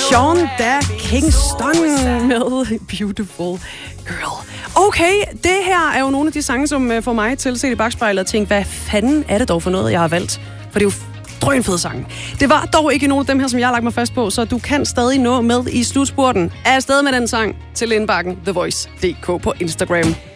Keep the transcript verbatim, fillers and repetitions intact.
Sean da Kingston med Beautiful Girl. Okay, det her er jo nogle af de sange, som får mig til at se i bagspejlet og tænke, hvad fanden er det dog for noget, jeg har valgt? For det er jo drønfede sange. Det var dog ikke nogen af dem her, som jeg har lagt mig fast på, så du kan stadig nå med i slutspurten. Er afsted med den sang til indbakken The Voice punktum d k på Instagram.